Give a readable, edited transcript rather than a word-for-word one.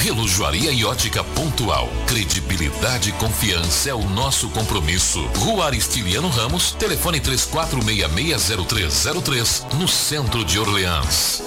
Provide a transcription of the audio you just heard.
Relojoaria e ótica pontual. Credibilidade e confiança é o nosso compromisso. Rua Aristiliano Ramos, telefone 34660303, no centro de Orleans.